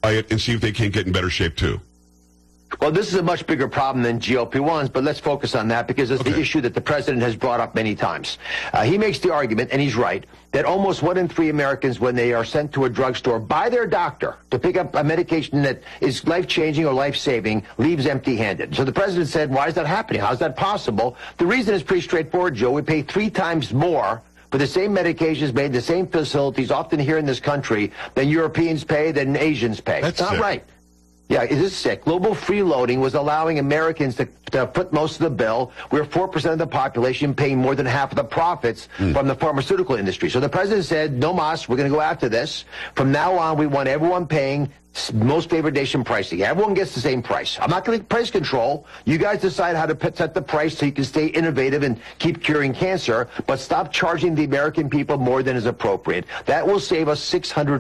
diet and see if they can't get in better shape too? Well, this is a much bigger problem than GLP-1s, but let's focus on that because it's the issue that the president has brought up many times. He makes the argument, and he's right, that almost 1 in 3 Americans, when they are sent to a drugstore by their doctor to pick up a medication that is life-changing or life-saving, leaves empty-handed. So the president said, why is that happening? How is that possible? The reason is pretty straightforward, Joe. We pay 3 times more for the same medications made in the same facilities, often here in this country, than Europeans pay, than Asians pay. That's not sick. right. Yeah, it is sick. Global freeloading was allowing Americans to put most of the bill. We're 4% of the population paying more than half of the profits from the pharmaceutical industry. So the president said, no mas, we're going to go after this. From now on, we want everyone paying most favored nation pricing. Everyone gets the same price. I'm not going to price control. You guys decide how to set the price so you can stay innovative and keep curing cancer, but stop charging the American people more than is appropriate. That will save us $600